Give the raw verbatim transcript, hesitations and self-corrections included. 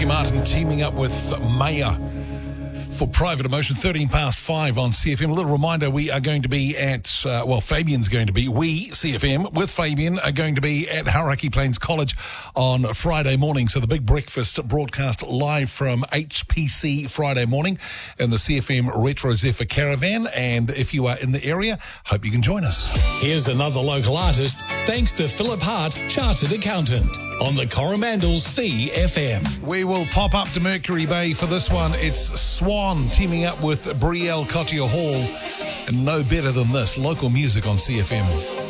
Ricky Martin teaming up with Maya for Private Emotion, thirteen past five on C F M. A little reminder, we are going to be at, uh, well, Fabian's going to be, we, C F M, with Fabian, are going to be at Hauraki Plains College on Friday morning. So the big breakfast broadcast live from H P C Friday morning in the C F M Retro Zephyr Caravan. And if you are in the area, hope you can join us. Here's another local artist, thanks to Philip Hart, Chartered Accountant, on the Coromandel C F M. We will pop up to Mercury Bay for this one. It's Swan teaming up with Brielle Cottier Hall. And no better than this, local music on C F M.